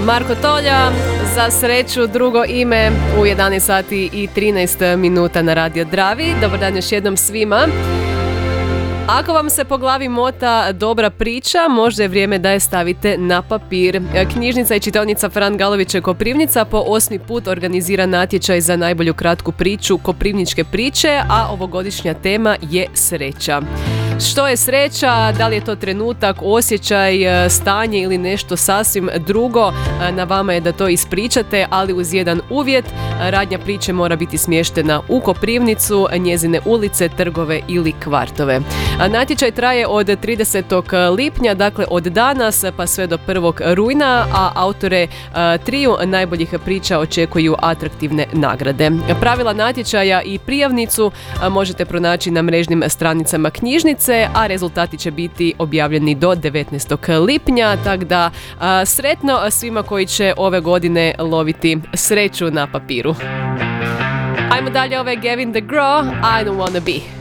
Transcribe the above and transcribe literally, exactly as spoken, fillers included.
Marko Tolja, za sreću drugo ime u jedanaest sati i trinaest minuta na Radio Dravi. Dobar dan još jednom svima. Ako vam se po glavi mota dobra priča, možda je vrijeme da je stavite na papir. Knjižnica i čitaonica Fran Galovića Koprivnica po osmi put organizira natječaj za najbolju kratku priču Koprivničke priče, a ovogodišnja tema je sreća. Što je sreća? Da li je to trenutak, osjećaj, stanje ili nešto sasvim drugo? Na vama je da to ispričate, ali uz jedan uvjet. Radnja priče mora biti smještena u Koprivnicu, njezine ulice, trgove ili kvartove. Natječaj traje od tridesetog lipnja, dakle od danas pa sve do prvog rujna, a autore triju najboljih priča očekuju atraktivne nagrade. Pravila natječaja i prijavnicu možete pronaći na mrežnim stranicama knjižnice, a rezultati će biti objavljeni do devetnaestog lipnja, tako da a, sretno svima koji će ove godine loviti sreću na papiru. Ajmo dalje, ove Gavin DeGraw, I don't wanna be.